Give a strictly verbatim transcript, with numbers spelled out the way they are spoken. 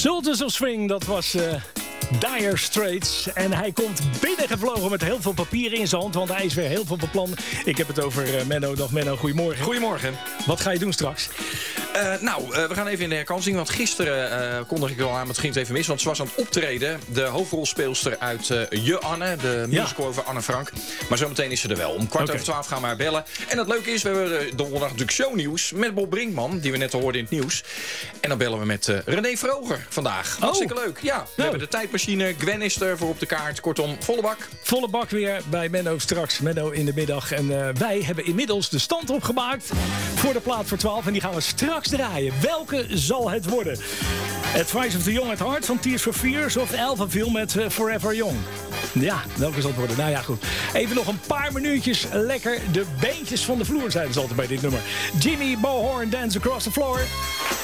Sultans of Swing, dat was uh, Dire Straits. En hij komt binnengevlogen met heel veel papieren in zijn hand, want hij is weer heel veel van plan. Ik heb het over uh, Menno. Dag Menno, goedemorgen. Goedemorgen. Wat ga je doen straks? Uh, nou, uh, we gaan even in de herkansing. Want gisteren uh, kondig ik wel aan, maar het ging het even mis. Want ze was aan het optreden. De hoofdrolspeelster uit uh, Je Anne. De musical ja. over Anne Frank. Maar zometeen is ze er wel. Om kwart okay. over twaalf gaan we haar bellen. En het leuke is, we hebben uh, donderdag natuurlijk shownieuws met Bob Brinkman. Die we net al hoorden in het nieuws. En dan bellen we met uh, René Vroger vandaag. Hartstikke oh. leuk. Ja, we oh. hebben de tijdmachine. Gwen is er voor op de kaart. Kortom, volle bak. Volle bak weer bij Menno straks. Menno in de middag. En uh, wij hebben inmiddels de stand opgemaakt voor de plaat voor twaalf. En die gaan we straks draaien. Welke zal het worden? Advice of the Young at Heart van Tears for Fears of Alphaville met uh, Forever Young? Ja, welke zal het worden? Nou ja, goed. Even nog een paar minuutjes lekker de beentjes van de vloer, zeiden ze altijd bij dit nummer. Jimmy Bohorn, Dance Across the Floor.